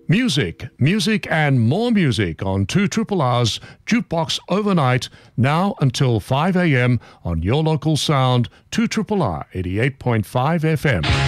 Music and more music on 2RRR's Jukebox Overnight, now until 5 a.m. on your local sound, 2RRR 88.5 FM.